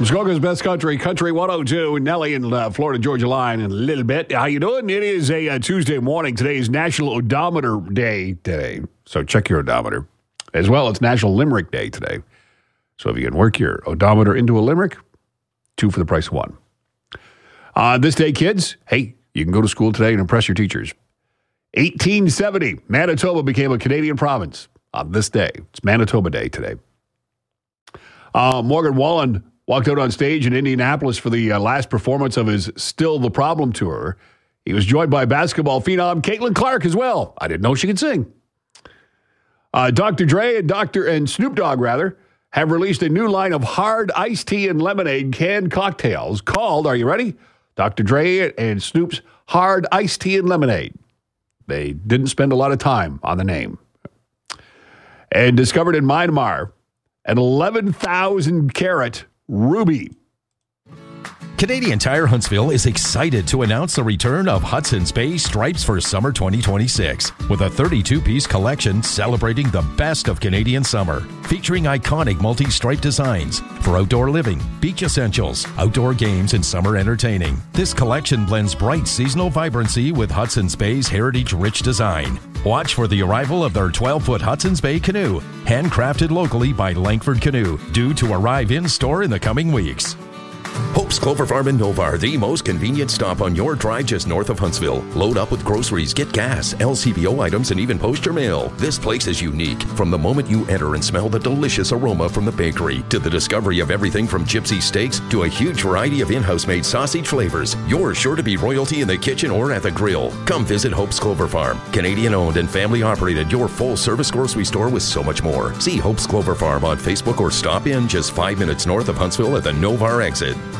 Muskoka's Best Country, Country 102, Nelly and Florida Georgia Line in a little bit. How you doing? It is a Tuesday morning. Today is National Odometer Day today, so check your odometer. As well, it's National Limerick Day today. So if you can work your odometer into a limerick, 2 for the price of 1. This day, kids, hey, you can go to school today and impress your teachers. 1870, Manitoba became a Canadian province on this day. It's Manitoba Day today. Morgan Wallen walked out on stage in Indianapolis for the last performance of his Still the Problem tour. He was joined by basketball phenom Caitlin Clark as well. I didn't know she could sing. Dr. Dre and Snoop Dogg, have released a new line of hard iced tea and lemonade canned cocktails called, are you ready? Dr. Dre and Snoop's Hard Iced Tea and Lemonade. They didn't spend a lot of time on the name. And discovered in Myanmar, an 11,000 carat ruby. Canadian Tire Huntsville is excited to announce the return of Hudson's Bay Stripes for summer 2026 with a 32-piece collection celebrating the best of Canadian summer, featuring iconic multi-stripe designs for outdoor living, beach essentials, outdoor games, and summer entertaining. This collection blends bright seasonal vibrancy with Hudson's Bay's heritage-rich design. Watch for the arrival of their 12-foot Hudson's Bay canoe, handcrafted locally by Langford Canoe, due to arrive in-store in the coming weeks. Hope's Clover Farm in Novar, the most convenient stop on your drive just north of Huntsville. Load up with groceries, get gas, LCBO items, and even post your mail. This place is unique. From the moment you enter and smell the delicious aroma from the bakery, to the discovery of everything from gypsy steaks to a huge variety of in-house made sausage flavors, you're sure to be royalty in the kitchen or at the grill. Come visit Hope's Clover Farm. Canadian owned and family operated, your full service grocery store with so much more. See Hope's Clover Farm on Facebook or stop in just 5 minutes north of Huntsville at the Novar exit.